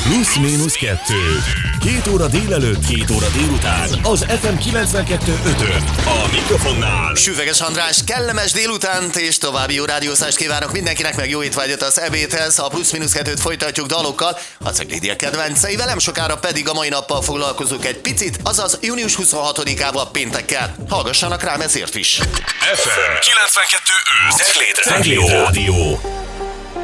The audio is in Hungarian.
Plusz-minusz 2. 2 óra délelőtt, 2 óra délután. Az FM 92.5-ön. A mikrofonnál Süveges András, kellemes délutánt és további jó rádiózást kívánok mindenkinek, meg jó étvágyat az ebédhez. A Plusz-minusz 2-t folytatjuk dalokkal, a Lidia kedvenceivel, nem sokára pedig a mai nappal foglalkozunk egy picit, azaz június 26-ával péntekkel. Hallgassanak rám ezért is. FM 92.5 Cegléd Rádió.